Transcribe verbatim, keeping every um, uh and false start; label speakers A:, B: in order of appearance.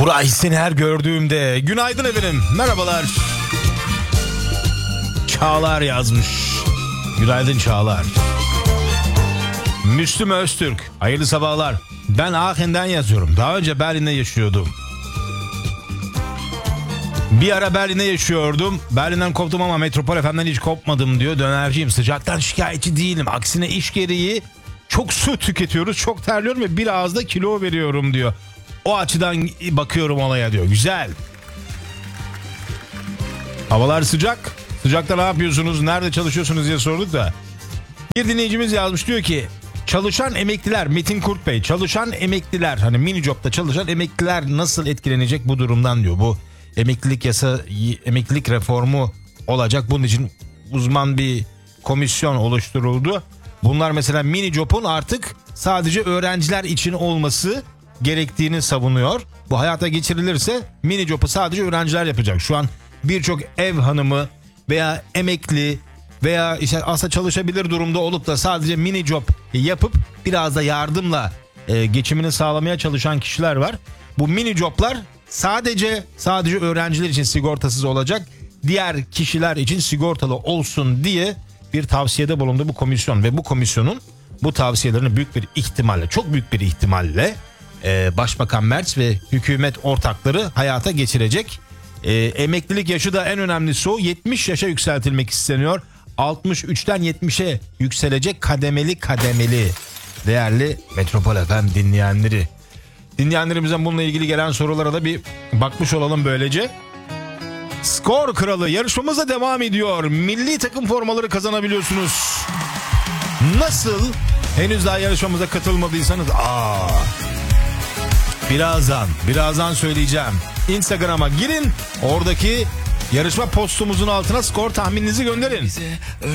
A: Buray seni her gördüğümde. Günaydın efendim. Merhabalar. Çağlar yazmış. Günaydın Çağlar. Müslüm Öztürk. Hayırlı sabahlar. Ben Aachen'den yazıyorum. Daha önce Berlin'de yaşıyordum. Bir ara Berlin'de yaşıyordum. Berlin'den koptum ama Metropol F M'den hiç kopmadım diyor. Dönerciyim. Sıcaktan şikayetçi değilim. Aksine iş gereği çok su tüketiyoruz. Çok terliyorum ve biraz da kilo veriyorum diyor. O açıdan bakıyorum olaya diyor. Güzel. Havalar sıcak. Sıcakta ne yapıyorsunuz? Nerede çalışıyorsunuz diye sorduk da. Bir dinleyicimiz yazmış, diyor ki çalışan emekliler, Metin Kurt Bey, çalışan emekliler, hani mini job'da çalışan emekliler nasıl etkilenecek bu durumdan diyor. Bu emeklilik yasa, emeklilik reformu olacak. Bunun için uzman bir komisyon oluşturuldu. Bunlar mesela mini job'un artık sadece öğrenciler için olması gerektiğini savunuyor. Bu hayata geçirilirse mini job'u sadece öğrenciler yapacak. Şu an birçok ev hanımı veya emekli veya işte aslında çalışabilir durumda olup da sadece mini job yapıp biraz da yardımla e, geçimini sağlamaya çalışan kişiler var. Bu mini joblar sadece sadece öğrenciler için sigortasız olacak. Diğer kişiler için sigortalı olsun diye bir tavsiyede bulundu bu komisyon ve bu komisyonun bu tavsiyelerini büyük bir ihtimalle, çok büyük bir ihtimalle e, Başbakan Merz ve hükümet ortakları hayata geçirecek. E, emeklilik yaşı da en önemlisi o. yetmiş yaşa yükseltilmek isteniyor. altmış üçten yetmişe yükselecek, kademeli kademeli. Değerli Metropol F M dinleyenleri. Dinleyenlerimizden bununla ilgili gelen sorulara da bir bakmış olalım böylece. Skor Kralı yarışmamıza devam ediyor. Milli takım formaları kazanabiliyorsunuz. Nasıl? Henüz daha yarışmamıza katılmadıysanız aa, birazdan birazdan söyleyeceğim. Instagram'a girin, oradaki yarışma postumuzun altına skor tahmininizi gönderin.